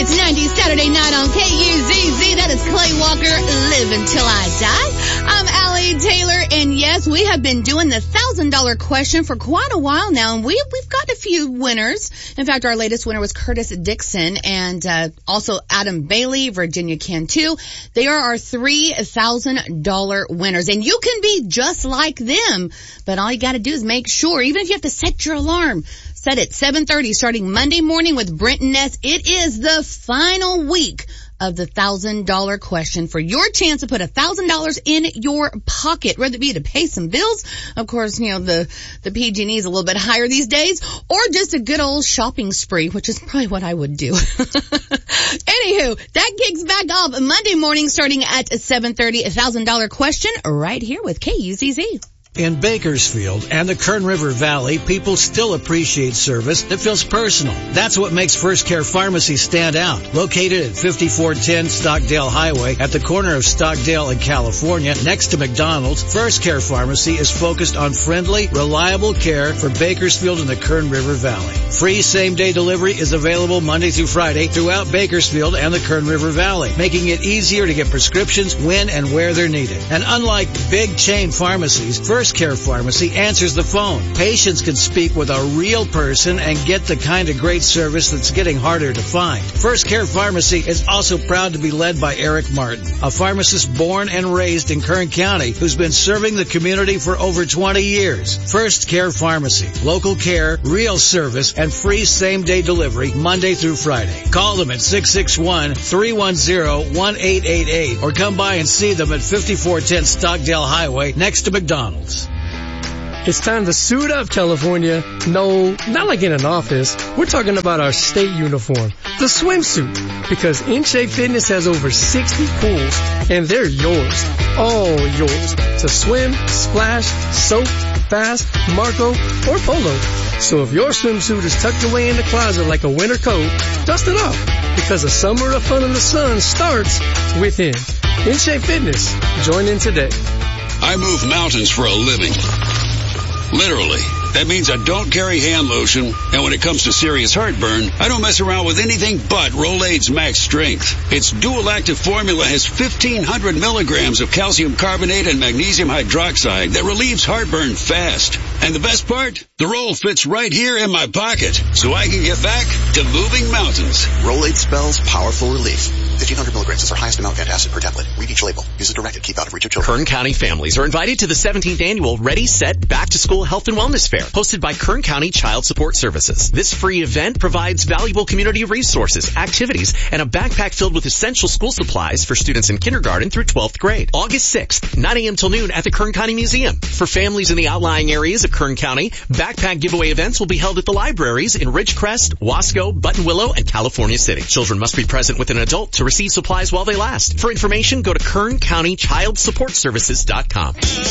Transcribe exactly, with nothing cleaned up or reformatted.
It's ninety Saturday night on K U Z Z. That is Clay Walker, Live Until I Die. I'm Allie Taylor, and yes, we have been doing the one thousand dollars question for quite a while now, and we, we've got a few winners. In fact, our latest winner was Curtis Dixon, and uh, also Adam Bailey, Virginia Cantu. They are our three thousand dollars winners, and you can be just like them, but all you got to do is make sure, even if you have to set your alarm, set it seven thirty starting Monday morning with Brent and Ness. It is the final week of the one thousand dollars question for your chance to put one thousand dollars in your pocket, whether it be to pay some bills. Of course, you know, the, the P G and E is a little bit higher these days, or just a good old shopping spree, which is probably what I would do. Anywho, that kicks back off Monday morning starting at seven thirty, one thousand dollars question right here with K U Z Z. In Bakersfield and the Kern River Valley, people still appreciate service that feels personal. That's what makes First Care Pharmacy stand out. Located at fifty-four ten Stockdale Highway at the corner of Stockdale and California, next to McDonald's, First Care Pharmacy is focused on friendly, reliable care for Bakersfield and the Kern River Valley. Free same-day delivery is available Monday through Friday throughout Bakersfield and the Kern River Valley, making it easier to get prescriptions when and where they're needed. And unlike big chain pharmacies, First First Care Pharmacy answers the phone. Patients can speak with a real person and get the kind of great service that's getting harder to find. First Care Pharmacy is also proud to be led by Eric Martin, a pharmacist born and raised in Kern County who's been serving the community for over twenty years. First Care Pharmacy. Local care, real service, and free same-day delivery Monday through Friday. Call them at six six one, three one zero, one eight eight eight or come by and see them at fifty-four ten Stockdale Highway next to McDonald's. It's time to suit up, California. No, not like in an office. We're talking about our state uniform, the swimsuit. Because In Shape Fitness has over sixty pools, and they're yours, all yours, to swim, splash, soak, fast, Marco, or polo. So if your swimsuit is tucked away in the closet like a winter coat, dust it off. Because a summer of fun in the sun starts within. In Shape Fitness. Join in today. I move mountains for a living. Literally. That means I don't carry hand lotion, and when it comes to serious heartburn, I don't mess around with anything but Rolaids Max Strength. Its dual-active formula has fifteen hundred milligrams of calcium carbonate and magnesium hydroxide that relieves heartburn fast. And the best part? The roll fits right here in my pocket, so I can get back to moving mountains. Rolaids spells powerful relief. fifteen hundred milligrams is our highest amount of antacid per tablet. Read each label. Use as directed. Keep out of reach of children. Kern County families are invited to the seventeenth annual Ready, Set, Back to School Health and Wellness Fair, hosted by Kern County Child Support Services. This free event provides valuable community resources, activities, and a backpack filled with essential school supplies for students in kindergarten through twelfth grade. August sixth, nine a.m. till noon at the Kern County Museum. For families in the outlying areas of Kern County, backpack giveaway events will be held at the libraries in Ridgecrest, Wasco, Buttonwillow, and California City. Children must be present with an adult to receive supplies while they last. For information, go to kern county child support services dot com.